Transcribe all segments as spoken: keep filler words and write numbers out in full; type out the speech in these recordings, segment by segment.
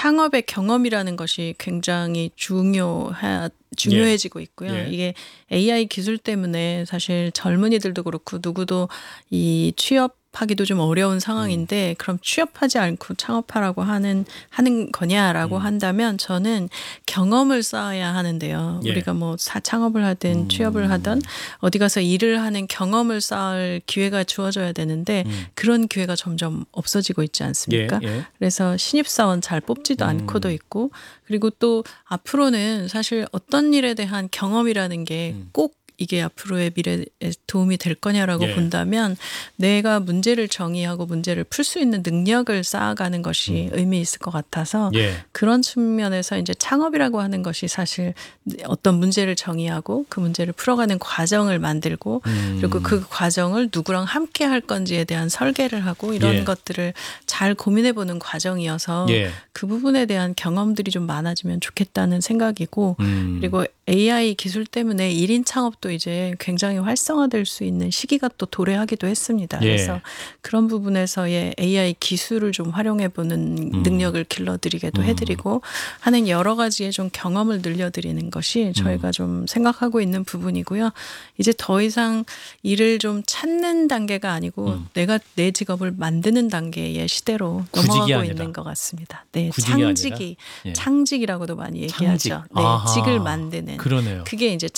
창업의 경험이라는 것이 굉장히 중요하, 중요해지고 있고요. 예. 이게 에이아이 기술 때문에 사실 젊은이들도 그렇고 누구도 이 취업하기도 좀 어려운 상황인데 음. 그럼 취업하지 않고 창업하라고 하는 하는 거냐라고 음. 한다면 저는 경험을 쌓아야 하는데요. 예. 우리가 뭐 사, 창업을 하든 음. 취업을 하든 어디 가서 일을 하는 경험을 쌓을 기회가 주어져야 되는데 음. 그런 기회가 점점 없어지고 있지 않습니까? 예. 예. 그래서 신입사원 잘 뽑지도 음. 않고도 있고 그리고 또 앞으로는 사실 어떤 일에 대한 경험이라는 게 꼭 음. 이게 앞으로의 미래에 도움이 될 거냐라고 예. 본다면 내가 문제를 정의하고 문제를 풀 수 있는 능력을 쌓아가는 것이 음. 의미 있을 것 같아서 예. 그런 측면에서 이제 창업이라고 하는 것이 사실 어떤 문제를 정의하고 그 문제를 풀어가는 과정을 만들고 음. 그리고 그 과정을 누구랑 함께 할 건지에 대한 설계를 하고 이런 예. 것들을 잘 고민해보는 과정이어서 예. 그 부분에 대한 경험들이 좀 많아지면 좋겠다는 생각이고 음. 그리고 에이아이 기술 때문에 일 인 창업도 이제 굉장히 활성화될 수 있는 시기가 또 도래하기도 했습니다. 예. 그래서 그런 부분에서의 에이아이 기술을 좀 활용해보는 음. 능력을 길러드리게도 음. 해드리고 하는 여러 가지의 좀 경험을 늘려드리는 것이 저희가 음. 좀 생각하고 있는 부분이고요. 이제 더 이상 일을 좀 찾는 단계가 아니고 음. 내가 내 직업을 만드는 단계의 시대로 넘어가고 아니라. 있는 것 같습니다. 네, 창직이 예. 창직이라고도 많이 얘기하죠. 창직. 네, 아하. 직을 만드는. 그러네요. 그게 이제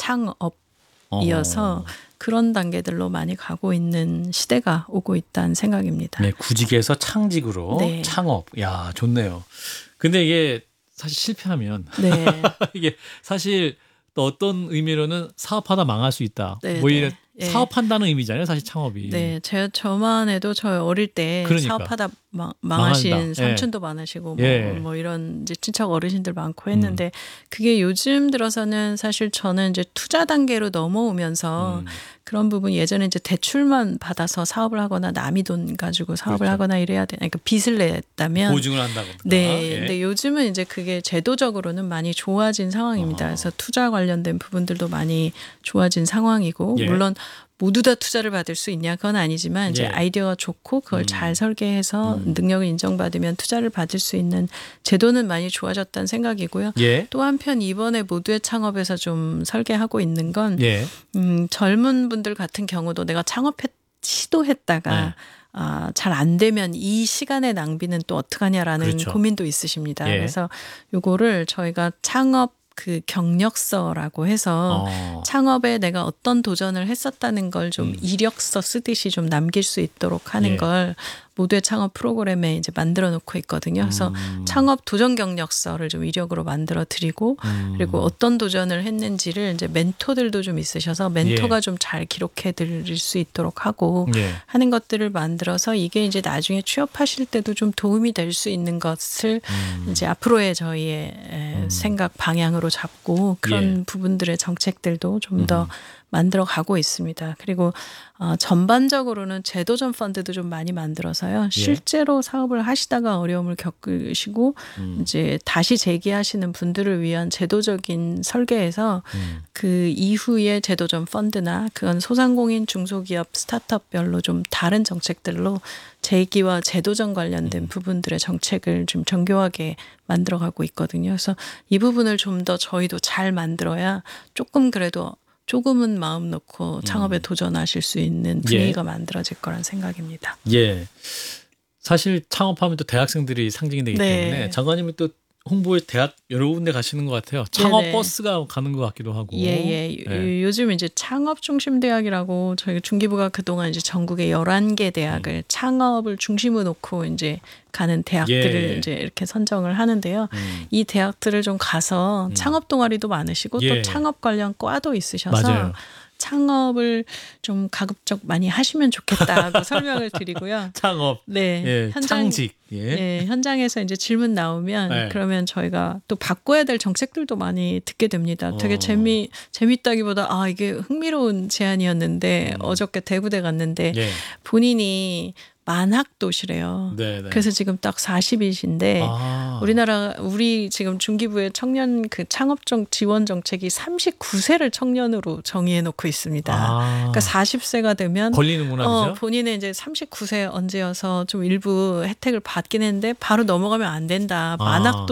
창업이어서 어. 그런 단계들로 많이 가고 있는 시대가 오고 있다는 생각입니다. 네, 구직에서 창직으로 네. 창업. 야, 좋네요. 근데 이게 사실 실패하면 네. 이게 사실 또 어떤 의미로는 사업하다 망할 수 있다. 네, 뭐 이래 네. 사업한다는 의미잖아요, 사실 창업이. 네, 제 저만 해도 저 어릴 때 그러니까. 사업하다 망, 망하신 망한다. 삼촌도 예. 많으시고 뭐, 예. 뭐 이런 이제 친척 어르신들 많고 했는데 음. 그게 요즘 들어서는 사실 저는 이제 투자 단계로 넘어오면서 음. 그런 부분 예전에 이제 대출만 받아서 사업을 하거나 남이 돈 가지고 사업을 그렇죠. 하거나 이래야 돼. 그러니까 빚을 냈다면 보증을 한다거나. 네, 예. 근데 요즘은 이제 그게 제도적으로는 많이 좋아진 상황입니다. 어허. 그래서 투자 관련된 부분들도 많이 좋아진 상황이고 예. 물론. 모두 다 투자를 받을 수 있냐 그건 아니지만 이제 예. 아이디어가 좋고 그걸 음. 잘 설계해서 음. 능력을 인정받으면 투자를 받을 수 있는 제도는 많이 좋아졌다는 생각이고요. 예. 또 한편 이번에 모두의 창업에서 좀 설계하고 있는 건 예. 음, 젊은 분들 같은 경우도 내가 창업했 시도했다가 네. 아, 잘 안 되면 이 시간의 낭비는 또 어떡하냐라는 그렇죠. 고민도 있으십니다. 예. 그래서 요거를 저희가 창업 그 경력서라고 해서 어. 창업에 내가 어떤 도전을 했었다는 걸 좀 음. 이력서 쓰듯이 좀 남길 수 있도록 하는 예. 걸 모두의 창업 프로그램에 이제 만들어 놓고 있거든요. 그래서 음. 창업 도전 경력서를 좀 이력으로 만들어 드리고 음. 그리고 어떤 도전을 했는지를 이제 멘토들도 좀 있으셔서 멘토가 예. 좀 잘 기록해 드릴 수 있도록 하고 예. 하는 것들을 만들어서 이게 이제 나중에 취업하실 때도 좀 도움이 될 수 있는 것을 음. 이제 앞으로의 저희의 음. 생각 방향으로 잡고 그런 예. 부분들의 정책들도 좀 더 만들어 가고 있습니다. 그리고 어, 전반적으로는 제도전 펀드도 좀 많이 만들어서요. 실제로 예. 사업을 하시다가 어려움을 겪으시고 음. 이제 다시 재기하시는 분들을 위한 제도적인 설계에서 음. 그 이후에 제도전 펀드나 그건 소상공인 중소기업 스타트업별로 좀 다른 정책들로 재기와 제도전 관련된 음. 부분들의 정책을 좀 정교하게 만들어가고 있거든요. 그래서 이 부분을 좀 더 저희도 잘 만들어야 조금 그래도 조금은 마음 놓고 창업에 음. 도전하실 수 있는 분위기가 예. 만들어질 거란 생각입니다. 예. 사실 창업하면 또 대학생들이 상징이 되기 네. 때문에 장관님이 또 홍보에 대학 여러 군데 가시는 것 같아요. 창업 네네. 버스가 가는 것 같기도 하고. 예예. 예. 요즘 이제 창업 중심 대학이라고 저희 중기부가 그동안 이제 전국의 열한 개 대학을 음. 창업을 중심으로 놓고 이제 가는 대학들을 예. 이제 이렇게 선정을 하는데요. 음. 이 대학들을 좀 가서 음. 창업 동아리도 많으시고 예. 또 창업 관련 과도 있으셔서 맞아요. 창업을 좀 가급적 많이 하시면 좋겠다고 설명을 드리고요. 창업. 네. 예. 현장, 창직. 예. 예. 현장에서 이제 질문 나오면 네. 그러면 저희가 또 바꿔야 될 정책들도 많이 듣게 됩니다. 되게 어. 재미 재밌다기보다 아 이게 흥미로운 제안이었는데 음. 어저께 대구대 갔는데 예. 본인이 만학도시래요. 네네. 그래서 지금 딱 사십이신데 아. 우리나라 우리 지금 중기부의 청년 그 창업정 지원 정책이 삼십구 세를 청년으로 정의해 놓고 있습니다. 아. 그러니까 사십 세가 되면 걸리는구나. 어, 그죠? 본인은 이제 삼십구 세 언제여서 좀 일부 혜택을 받긴 했는데 바로 넘어가면 안 된다. 아. 만학도